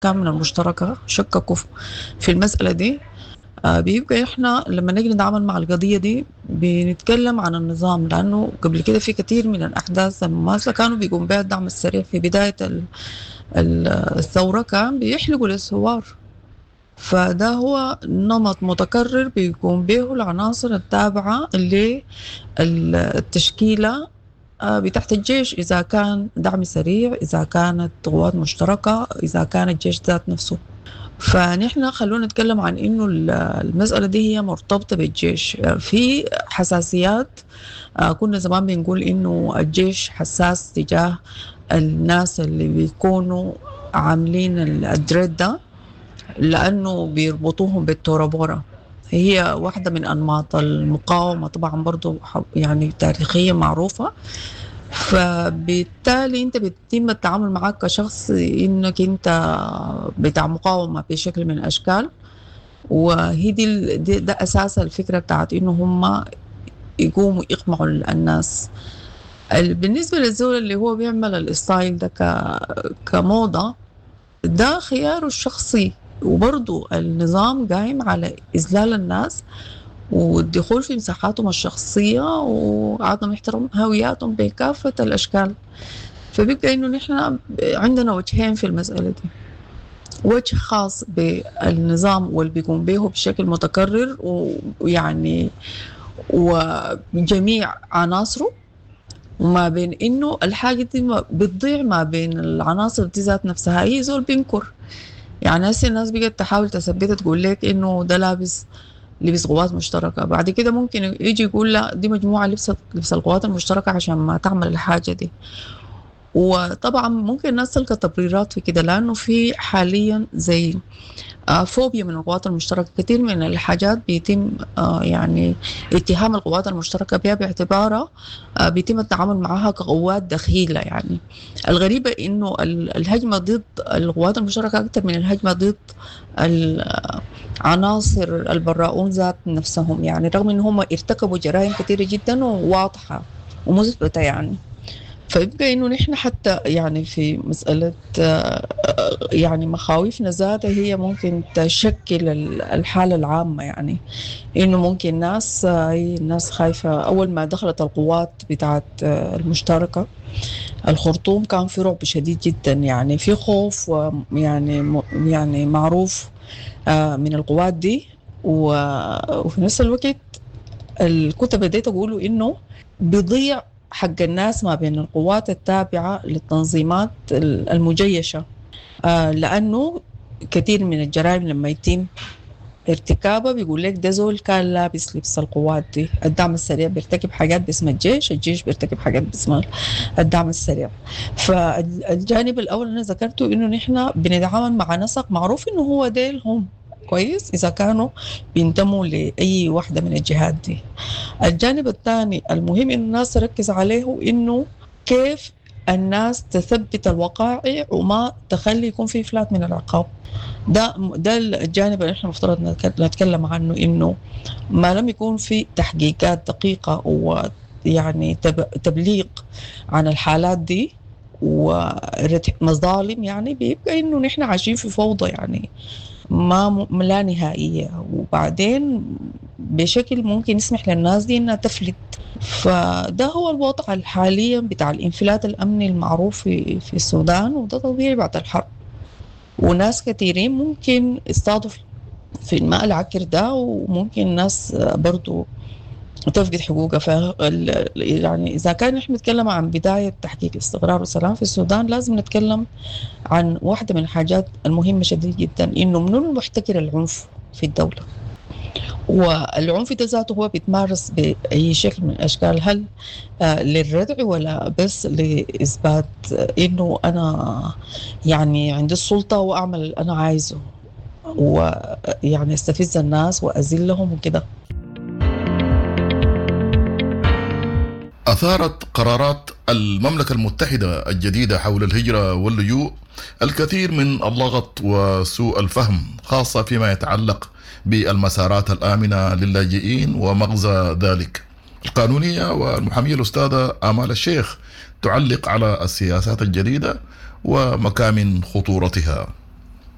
كان من المشتركة شككوا في المسألة دي. بيبقى إحنا لما نيجي نتعامل مع القضية دي بنتكلم عن النظام، لأنه قبل كده في كثير من الأحداث المماثلة كانوا بيقوم بها الدعم السريع في بداية الثورة، كان بيحلقوا للثوار. فده هو نمط متكرر بيقوم به العناصر التابعة للتشكيلة بتاعت الجيش، إذا كان دعم سريع، إذا كانت قوات مشتركة، إذا كان الجيش ذات نفسه. فنحن خلونا نتكلم عن إنه المسألة دي هي مرتبطة بالجيش. في حساسيات، كنا زمان بنقول إنه الجيش حساس تجاه الناس اللي بيكونوا عاملين الدريد ده، لأنه بيربطوهم بالتورابورا. هي واحدة من أنماط المقاومة طبعا، برضو يعني تاريخيا معروفة. فبالتالي انت بيتم التعامل معك كشخص انك انت بتاع مقاومة بشكل من الاشكال. وهي ده اساس الفكرة بتاعت انه هم يقوموا يقمعوا الناس. بالنسبة للزول اللي هو بيعمل الستايل ده كموضة، ده خياره الشخصي، وبرضو النظام قايم على إذلال الناس والدخول في مساحاتهم الشخصية وعدم احترام هوياتهم بكافة الأشكال. فبيبقى إنه نحن عندنا وجهين في المسألة دي: وجه خاص بالنظام واللي بيقوم به بشكل متكرر ويعني وجميع عناصره، وما بين إنه الحاجة دي بتضيع ما بين العناصر دي ذات نفسها. هي زول بينكر، يعني هسه الناس بقت تحاول تثبتها، تقول لك إنه ده لبس قوات مشتركة، بعد كده ممكن يجي يقول لا دي مجموعة لبس القوات المشتركة عشان ما تعمل الحاجة دي. وطبعا ممكن الناس تلقى تبريرات في كده، لأنه في حاليا زي فوبيا من القوات المشتركة. كثير من الحاجات بيتم يعني اتهام القوات المشتركة بها باعتبارها بيتم التعامل معها كقوات دخيلة. يعني الغريبة إنه الهجمة ضد القوات المشتركة أكثر من الهجمة ضد عناصر البراؤون ذات نفسهم، يعني رغم إن هم ارتكبوا جرائم كثيرة جدا وواضحة ومثبتة. يعني فيبقى إنه نحن حتى يعني في مسألة يعني مخاوفنا ذاتها هي ممكن تشكل الحالة العامة. يعني إنه ممكن الناس خايفة. أول ما دخلت القوات بتاعت المشتركة الخرطوم كان في رعب شديد جدا، يعني في خوف، يعني معروف من القوات دي. وفي نفس الوقت الكتب بديت أقولوا إنه بيضيع حق الناس ما بين القوات التابعة للتنظيمات المجيشة، لأنه كثير من الجرائم لما يتم ارتكابها بيقول لك ده زول كان لابس لبس القوات دي. الدعم السريع بيرتكب حاجات باسم الجيش بيرتكب حاجات باسم الدعم السريع. فالجانب الأول أنا ذكرته إنه نحن بنتعامل مع نسق معروف إنه هو ديل هم كويس إذا كانوا بينتموا لأي واحدة من الجهات دي. الجانب الثاني المهم إنه الناس تركز عليه إنه كيف الناس تثبت الوقائع وما تخلي يكون في إفلات من العقاب. ده الجانب اللي احنا مفترض نتكلم عنه، إنه ما لم يكون في تحقيقات دقيقة ويعني تبليغ عن الحالات دي ومظالم، يعني بيبقى إنه نحن عايشين في فوضى يعني ما لا نهائية، وبعدين بشكل ممكن يسمح للناس دي إنها تفلت. فده هو الوضع الحاليا بتاع الانفلات الأمني المعروف في السودان، وده طبيعي بعد الحرب. وناس كثيرين ممكن يصطادوا في الماء العكر ده، وممكن ناس برضو تفقد حقوقها. يعني إذا كان نحن نتكلم عن بداية تحقيق الاستقرار والسلام في السودان، لازم نتكلم عن واحدة من الحاجات المهمة شديد جدا، إنه من المحتكر العنف في الدولة. والعنف ده ذاته هو بيتمارس بأي شكل من الأشكال، هل للردع ولا بس لإثبات إنه أنا يعني عندي السلطة وأعمل اللي أنا عايزه ويعني استفز الناس وأذلهم وكده. أثارت قرارات المملكة المتحدة الجديدة حول الهجرة واللجوء الكثير من اللغط وسوء الفهم، خاصة فيما يتعلق بالمسارات الآمنة للاجئين ومغزى ذلك. القانونية والمحامية الأستاذة آمال الشيخ تعلق على السياسات الجديدة ومكامن خطورتها.